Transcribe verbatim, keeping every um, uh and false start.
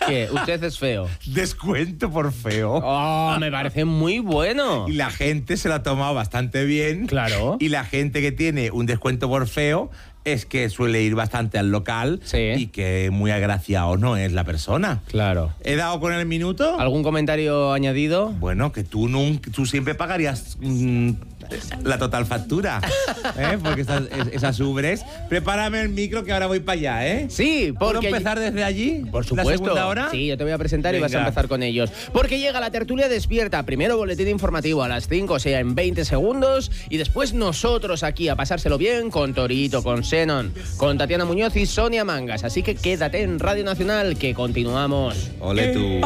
¿Qué? Usted es feo. Descuento por feo. Oh, me parece muy bueno. Y la gente se lo ha tomado bastante bien. Claro. Y la gente que tiene un descuento por feo es que suele ir bastante al local, sí, y que muy agraciado no es la persona. Claro. ¿He dado con el minuto? ¿Algún comentario añadido? Bueno, que tú, nunca, tú siempre pagarías mmm, la total factura, ¿eh? Porque esas, esas ubres. Prepárame el micro que ahora voy para allá, ¿eh? Sí, porque... ¿Puedo empezar desde allí? Por supuesto. ¿La segunda hora? Sí, yo te voy a presentar. Venga. Y vas a empezar con ellos. Porque llega la tertulia despierta. Primero boletín informativo a las cinco, o sea, en veinte segundos. Y después nosotros aquí a pasárselo bien con Torito, con Xenon, con Tatiana Muñoz y Sonia Mangas. Así que quédate en Radio Nacional, que continuamos. Ole tú.